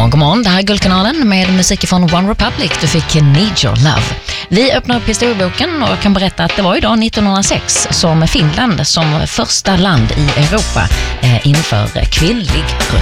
God morgon, det här är Guldkanalen med musik från One Republic. Du fick Need Your Love. Vi öppnar upp historieboken och jag kan berätta att det var idag 1906 som Finland som första land i Europa inför kvinnlig rösträtt.